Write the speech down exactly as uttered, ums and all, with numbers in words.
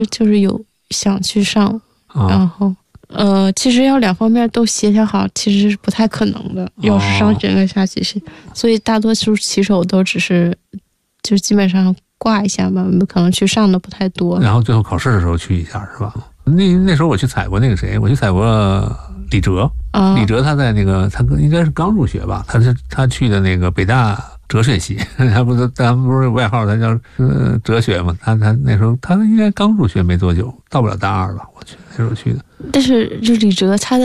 就是有想去上，啊、然后呃，其实要两方面都协调好，其实是不太可能的。要是上整个下棋是，哦、所以大多数棋手都只是就基本上挂一下吧，可能去上的不太多。 然后最后考试的时候去一下是吧？那那时候我去采过那个谁，我去采过李哲。啊、李哲他在那个他应该是刚入学吧，他是他去的那个北大哲学系，他不是他不是外号他叫呃哲学嘛，他他那时候他应该刚入学没多久，到不了大二吧，我去那时候去的。 但是就李哲他的